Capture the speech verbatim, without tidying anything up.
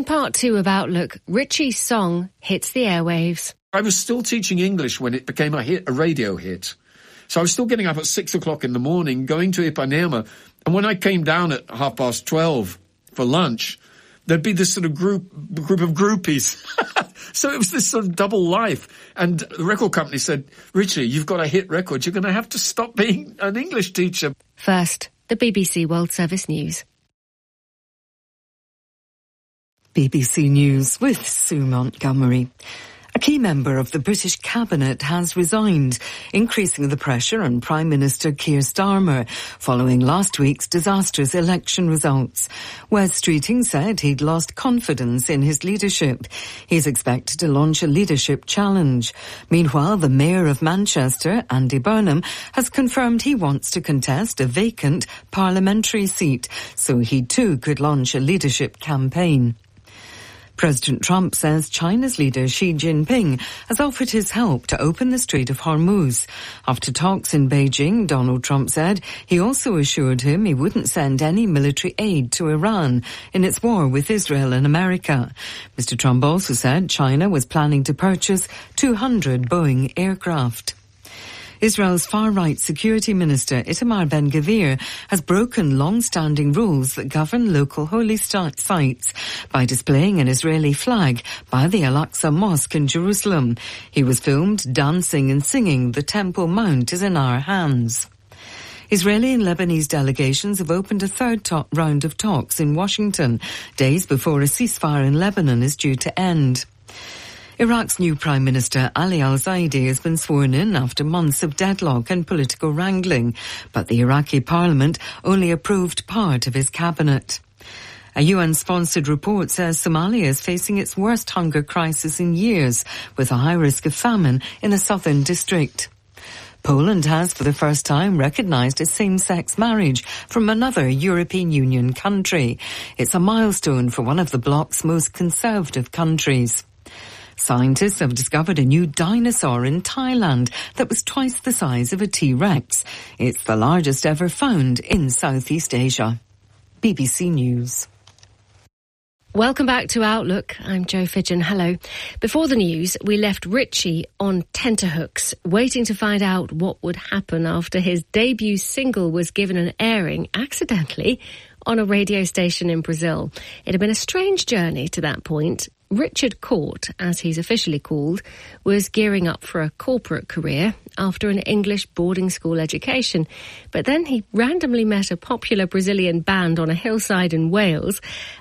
In part two of Outlook, Richie's song hits the airwaves. I was still teaching English when it became a hit, a radio hit. So I was still getting up at six o'clock in the morning, going to Ipanema. And when I came down at half past twelve for lunch, there'd be this sort of group group of groupies. So it was this sort of double life. And the record company said, Richie, you've got a hit record. You're going to have to stop being an English teacher. First, the B B C World Service News. B B C News with Sue Montgomery. A key member of the British Cabinet has resigned, increasing the pressure on Prime Minister Keir Starmer following last week's disastrous election results. Wes Streeting said he'd lost confidence in his leadership. He's expected to launch a leadership challenge. Meanwhile, the Mayor of Manchester, Andy Burnham, has confirmed he wants to contest a vacant parliamentary seat, so he too could launch a leadership campaign. President Trump says China's leader Xi Jinping has offered his help to open the Strait of Hormuz. After talks in Beijing, Donald Trump said he also assured him he wouldn't send any military aid to Iran in its war with Israel and America. Mister Trump also said China was planning to purchase two hundred Boeing aircraft. Israel's far-right security minister Itamar Ben-Gvir has broken long-standing rules that govern local holy sites by displaying an Israeli flag by the Al-Aqsa Mosque in Jerusalem. He was filmed dancing and singing "The Temple Mount is in our hands." Israeli and Lebanese delegations have opened a third to- round of talks in Washington, days before a ceasefire in Lebanon is due to end. Iraq's new Prime Minister Ali al-Zaidi has been sworn in after months of deadlock and political wrangling, but the Iraqi parliament only approved part of his cabinet. A U N-sponsored report says Somalia is facing its worst hunger crisis in years, with a high risk of famine in a southern district. Poland has, for the first time, recognised a same-sex marriage from another European Union country. It's a milestone for one of the bloc's most conservative countries. Scientists have discovered a new dinosaur in Thailand that was twice the size of a T-Rex. It's the largest ever found in Southeast Asia. B B C News. Welcome back to Outlook. I'm Jo Fidgen. Hello. Before the news, we left Richie on tenterhooks, waiting to find out what would happen after his debut single was given an airing accidentally on a radio station in Brazil. It had been a strange journey to that point. Richard Court, as he's officially called, was gearing up for a corporate career after an English boarding school education. But then he randomly met a popular Brazilian band on a hillside in Wales